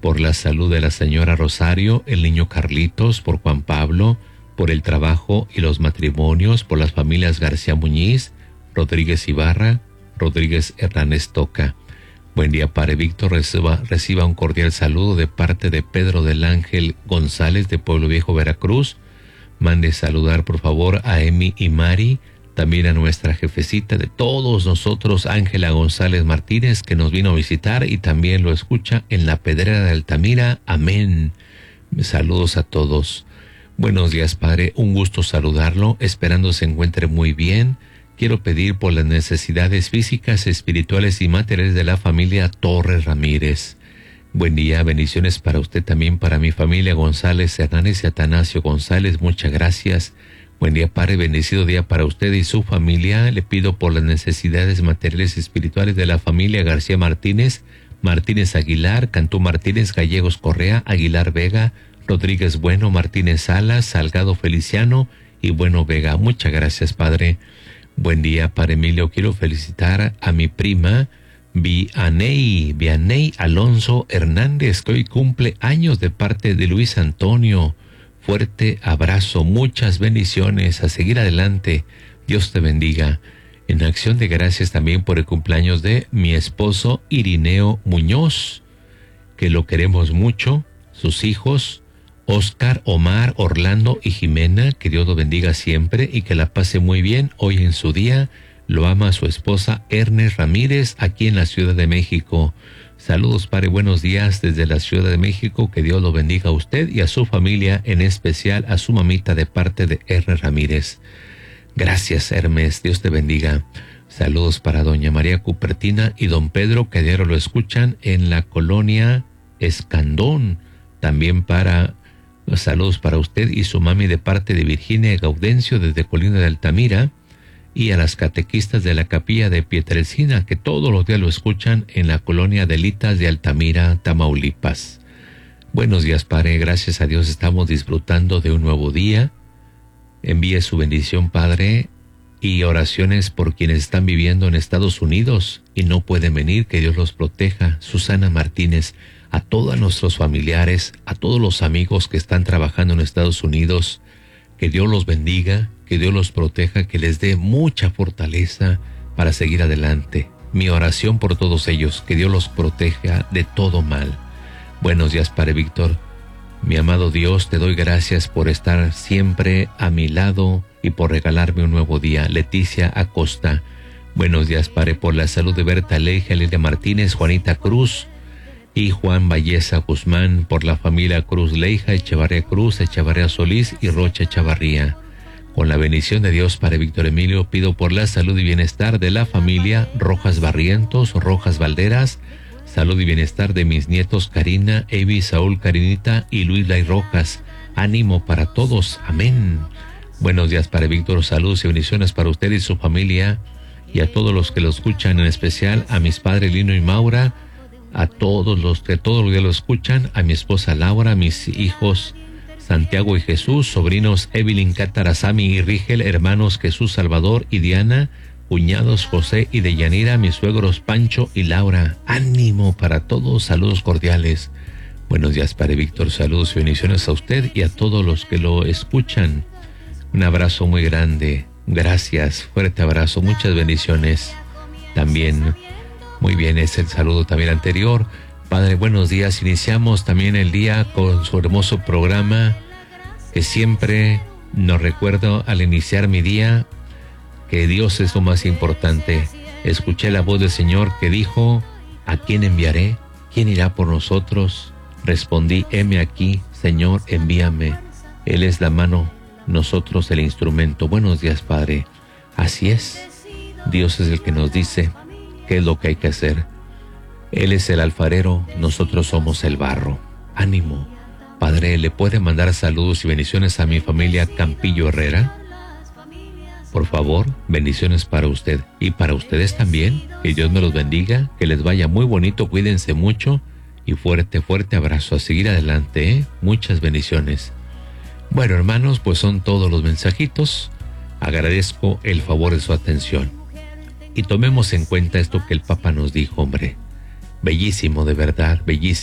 por la salud de la señora Rosario, el niño Carlitos, por Juan Pablo, por el trabajo y los matrimonios, por las familias García Muñiz, Rodríguez Ibarra, Rodríguez Hernández Toca. Buen día, Padre Víctor. Reciba un cordial saludo de parte de Pedro del Ángel González de Pueblo Viejo, Veracruz. Mande saludar, por favor, a Emi y Mari, también a nuestra jefecita de todos nosotros, Ángela González Martínez, que nos vino a visitar y también lo escucha en la Pedrera de Altamira. Amén. Saludos a todos. Buenos días, Padre. Un gusto saludarlo, esperando se encuentre muy bien. Quiero pedir por las necesidades físicas, espirituales y materiales de la familia Torres Ramírez. Buen día, bendiciones para usted, también para mi familia González Hernández y Atanasio González. Muchas gracias. Buen día, Padre, bendecido día para usted y su familia. Le pido por las necesidades materiales y espirituales de la familia García Martínez, Martínez Aguilar, Cantú Martínez, Gallegos Correa, Aguilar Vega, Rodríguez Bueno, Martínez Salas, Salgado Feliciano y Bueno Vega. Muchas gracias, Padre. Buen día, Padre Emilio. Quiero felicitar a mi prima Vianey Alonso Hernández, que hoy cumple años, de parte de Luis Antonio. Fuerte abrazo, muchas bendiciones, a seguir adelante. Dios te bendiga. En acción de gracias también por el cumpleaños de mi esposo Irineo Muñoz, que lo queremos mucho, sus hijos Oscar, Omar, Orlando y Jimena, que Dios lo bendiga siempre y que la pase muy bien hoy en su día. Lo ama su esposa Ernest Ramírez, aquí en la Ciudad de México. Saludos, Padre, buenos días desde la Ciudad de México, que Dios lo bendiga a usted y a su familia, en especial a su mamita de parte de Ernest Ramírez. Gracias, Hermes, Dios te bendiga. Saludos para doña María Cupertina y don Pedro, que diario lo escuchan en la colonia Escandón. También saludos para usted y su mami de parte de Virginia Gaudencio desde Colina de Altamira, y a las catequistas de la capilla de Pietrelcina, que todos los días lo escuchan en la colonia Delitas de Altamira, Tamaulipas. Buenos días, Padre. Gracias a Dios estamos disfrutando de un nuevo día. Envíe su bendición, Padre, y oraciones por quienes están viviendo en Estados Unidos y no pueden venir. Que Dios los proteja. Susana Martínez, a todos nuestros familiares, a todos los amigos que están trabajando en Estados Unidos, que Dios los bendiga, que Dios los proteja, que les dé mucha fortaleza para seguir adelante. Mi oración por todos ellos, que Dios los proteja de todo mal. Buenos días, Padre Víctor. Mi amado Dios, te doy gracias por estar siempre a mi lado y por regalarme un nuevo día. Leticia Acosta. Buenos días, Padre, por la salud de Berta Leija, Lidia Martínez, Juanita Cruz y Juan Valleza Guzmán, por la familia Cruz Leija, Echevarría Cruz, Echevarría Solís y Rocha Echavarría. Con la bendición de Dios, Padre Víctor Emilio, pido por la salud y bienestar de la familia Rojas Barrientos, Rojas Valderas, salud y bienestar de mis nietos Karina, Evi, Saúl, Karinita y Luis Lai Rojas. Ánimo para todos. Amén. Buenos días, Padre Víctor. Saludos y bendiciones para usted y su familia y a todos los que lo escuchan, en especial a mis padres Lino y Maura, a todos los que todos los días lo escuchan, a mi esposa Laura, a mis hijos Santiago y Jesús, sobrinos Evelyn, Cátara, Sami y Rigel, hermanos Jesús, Salvador y Diana, cuñados José y Deyanira, mis suegros Pancho y Laura. Ánimo para todos, saludos cordiales. Buenos días, Padre Víctor, saludos y bendiciones a usted y a todos los que lo escuchan. Un abrazo muy grande, gracias, fuerte abrazo, muchas bendiciones. También, muy bien, es el saludo también anterior. Padre, buenos días. Iniciamos también el día con su hermoso programa, que siempre nos recuerdo al iniciar mi día que Dios es lo más importante. Escuché la voz del Señor que dijo: ¿a quién enviaré? ¿Quién irá por nosotros? Respondí: heme aquí, Señor, envíame. Él es la mano, nosotros el instrumento. Buenos días, Padre. Así es. Dios es el que nos dice qué es lo que hay que hacer. Él es el alfarero, nosotros somos el barro. Ánimo. Padre, ¿le puede mandar saludos y bendiciones a mi familia Campillo Herrera? Por favor, bendiciones para usted y para ustedes también. Que Dios me los bendiga, que les vaya muy bonito, cuídense mucho y fuerte, fuerte abrazo. A seguir adelante, ¿eh? Muchas bendiciones. Bueno, hermanos, pues son todos los mensajitos. Agradezco el favor de su atención. Y tomemos en cuenta esto que el Papa nos dijo, hombre. Bellísimo, de verdad, bellísimo.